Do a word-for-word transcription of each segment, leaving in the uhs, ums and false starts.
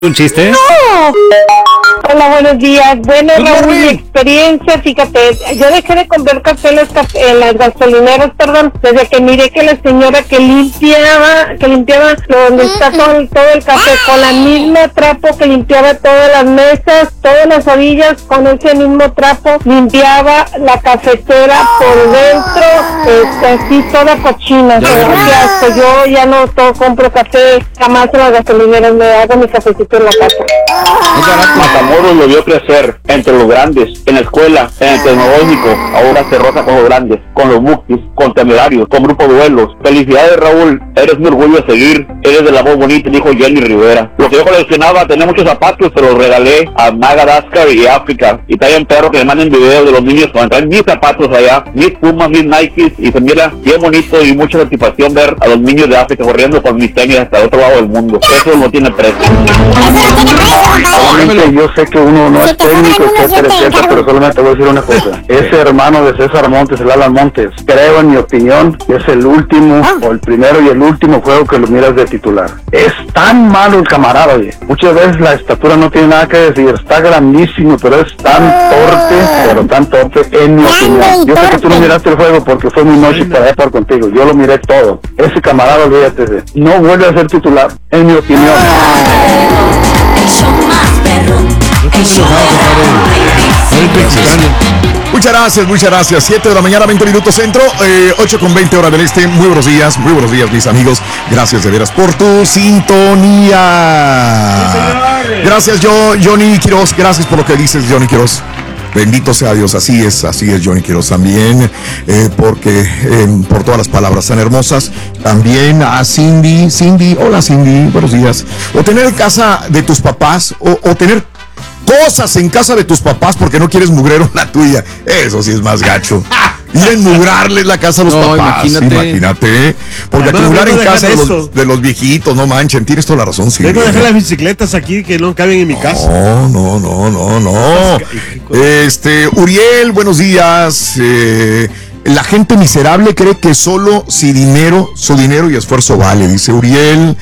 ¿Un chiste? ¡No! Hola, buenos días. Bueno, Raúl, mi experiencia, fíjate, yo dejé de comprar café en las, en las gasolineras, perdón, desde que miré que la señora que limpiaba, que limpiaba donde está todo el, todo el café, con la misma trapo que limpiaba todas las mesas, todas las orillas, con ese mismo trapo, limpiaba la cafetera por dentro, este, así toda cochina. Pues yo ya no todo compro café, jamás en las gasolineras, me hago mi cafecito en la casa. Matamoros lo vio crecer entre los grandes, en la escuela, en el tecnológico, ahora se roza con los grandes, con los Bukis, con Temerarios, con Grupo Duelos. Felicidades, Raúl, eres un orgullo de seguir, eres de la voz bonita, dijo Jenny Rivera. Lo que yo coleccionaba, tenía muchos zapatos, se los regalé a Madagascar y África, y también perro que me manden videos de los niños cuando traen mis zapatos allá, mis Pumas, mis Nikes, y se mira bien bonito y mucha satisfacción ver a los niños de África corriendo con mis tenis hasta el otro lado del mundo. Eso no tiene precio. Obviamente yo sé que uno no es técnico, etcétera, etcétera, pero solamente te voy a decir una cosa. Ese hermano de César Montes, el Alan Montes, creo en mi opinión, que es el último, o el primero y el último juego que lo miras de titular. Es tan malo el camarada, oye. Muchas veces la estatura no tiene nada que decir, está grandísimo, pero es tan torpe, pero tan torpe en mi opinión. Yo sé que tú no miraste el juego porque fue mi noche para estar contigo, yo lo miré todo. Ese camarada, olvídate de, no vuelve a ser titular, en mi opinión. Muchas gracias, muchas gracias. siete de la mañana, veinte minutos centro, eh, ocho con veinte hora del este. Muy buenos días, muy buenos días, mis amigos. Gracias de veras por tu sintonía. Gracias, yo, Johnny Quiroz. Gracias por lo que dices, Johnny Quiroz. Bendito sea Dios, así es, así es, Johnny Quiroz también, eh, porque eh, por todas las palabras tan hermosas. También a Cindy, Cindy, hola Cindy, buenos días. O tener en casa de tus papás, o, o tener cosas en casa de tus papás porque no quieres mugrero la tuya. Eso sí es más gacho. Ir a enmugrarles la casa a los no, papás. Imagínate. Imagínate. Porque acumular en casa de los, de los viejitos, no manchen, tienes toda la razón. Sí, vengo a dejar las bicicletas aquí que no caben en mi casa. No, no, no, no, no. Este, Uriel, buenos días. Eh, la gente miserable cree que solo si dinero, su dinero y esfuerzo vale, dice Uriel.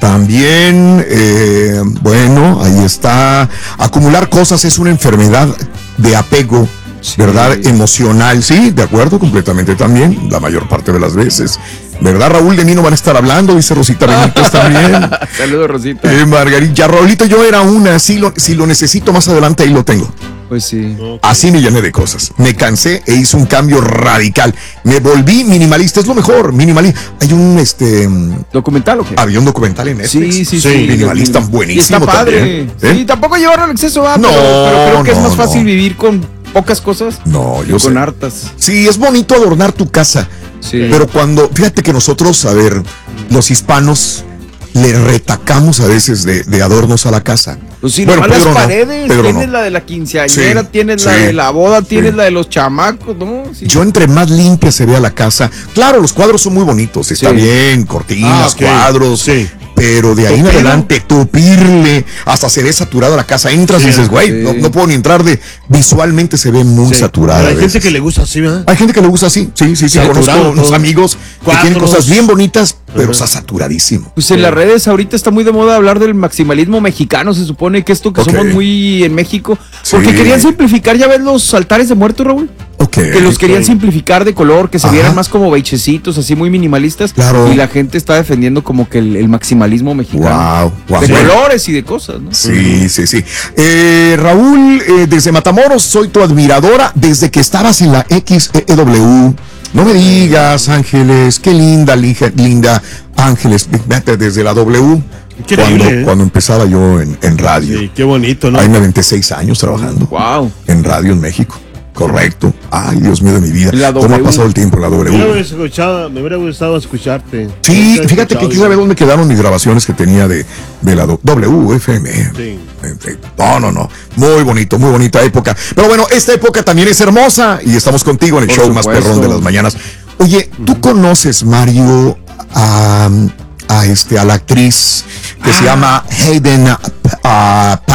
También, eh, bueno, ahí está. Acumular cosas es una enfermedad de apego. Sí. ¿Verdad? Emocional, sí, de acuerdo, completamente también, la mayor parte de las veces. ¿Verdad, Raúl? De mí no van a estar hablando, dice Rosita Benítez también. Saludos, Rosita. Eh, Margarita, Raulito, yo era una, si lo, si lo necesito más adelante, ahí lo tengo. Pues sí. Okay. Así me llené de cosas. Me cansé e hice un cambio radical. Me volví minimalista, es lo mejor, minimalista. Hay un, este... ¿Documental o qué? Había un documental en Netflix. Sí, sí, sí. sí. Minimalista, sí. Buenísimo. Y está padre. También, ¿eh? Sí, tampoco llevarlo al exceso, ah, no, pero, pero creo que no, es más fácil no. vivir con pocas cosas. No, yo con sé. hartas. Sí, es bonito adornar tu casa. Sí. Pero cuando, fíjate que nosotros, a ver, los hispanos le retacamos a veces de, de adornos a la casa. Pues sí, bueno, las no, paredes, Pedro tienes no. la de la quinceañera, sí, tienes sí, la de la boda, tienes sí. la de los chamacos, ¿no? Sí. Yo entre más limpia se vea la casa, claro, los cuadros son muy bonitos, está sí. bien, cortinas, ah, okay. cuadros, sí. pero de ahí en adelante, tupirle, hasta se ve saturada la casa, entras sí, y dices, güey, sí. no, no puedo ni entrar de, visualmente se ve muy sí. saturada. Pero hay gente que le gusta así, ¿verdad? Hay gente que le gusta así, sí, sí, sí, conozco unos amigos cuadros. que tienen cosas bien bonitas, pero está saturadísimo. Pues en sí. las redes ahorita está muy de moda hablar del maximalismo mexicano, se supone que esto que okay. somos muy en México, porque sí. querían simplificar, ya ves los altares de muertos, Raúl. Okay, que los querían okay. simplificar de color, que se Ajá. vieran más como beichecitos, así muy minimalistas. Claro. Y la gente está defendiendo como que el, el maximalismo mexicano. Wow, wow. De Sí. colores y de cosas, ¿no? Sí, sí, sí. Eh, Raúl, eh, desde Matamoros, soy tu admiradora desde que estabas en la X E W. No me digas, Ángeles, qué linda, linda, linda Ángeles, desde la W. Cuando, ¿eh? cuando empezaba yo en, en radio. Sí, qué bonito, ¿no? Ahí me aventé seis años trabajando. Wow. En radio en México. Correcto. Ay, Dios mío de mi vida. ¿Cómo ha pasado el tiempo en la W? Me hubiera, escuchado, me hubiera gustado escucharte. Sí, fíjate que quiero saber dónde quedaron mis grabaciones que tenía de, de la W F M. Sí. No, no, no. Muy bonito, muy bonita época. Pero bueno, esta época también es hermosa y estamos contigo en el Por show supuesto. más perrón de las mañanas. Oye, ¿tú uh-huh. conoces, Mario, a, a, este, a la actriz que ah. se llama Hayden uh,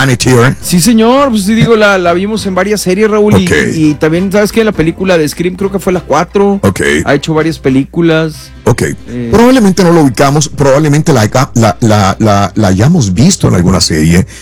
Planeteer. Sí, señor, pues sí digo, la, la vimos en varias series, Raúl, y- Ok. y, también, ¿sabes qué? La película de Scream creo que fue la cuatro. Ok. Ha hecho varias películas. Ok, Eh. probablemente no lo ubicamos, probablemente la, la, la, la, la hayamos visto en alguna serie,